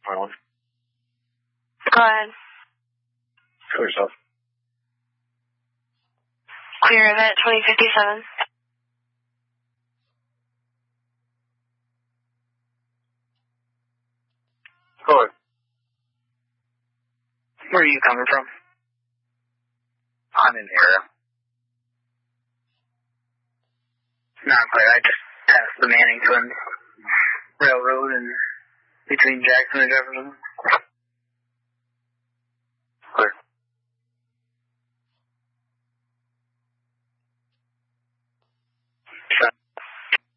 my own. Go ahead. Show yourself. Clear at 2057. Go ahead. Where are you coming from? I'm in the area. Not clear. I just passed the Manning Twins Railroad and between Jackson and Jefferson.